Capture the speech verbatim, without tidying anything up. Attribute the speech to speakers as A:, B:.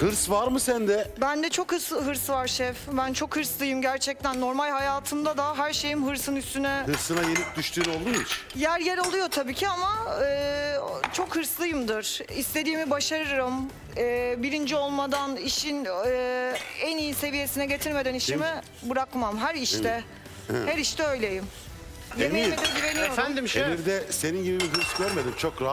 A: Hırs var mı sende?
B: Bende çok hırs, hırs var şef. Ben çok hırslıyım gerçekten. Normal hayatımda da her şeyim hırsın üstüne.
A: Hırsına yenik düştüğün oldu mu hiç?
B: Yer yer oluyor tabii ki ama e, çok hırslıyımdır. İstediğimi başarırım. E, birinci olmadan, işin e, en iyi seviyesine getirmeden işimi bırakmam. Her işte. Her işte öyleyim. Yemeğime de güveniyorum.
C: Efendim şef.
A: Emir'de senin gibi bir hırs görmedim. Çok rahat.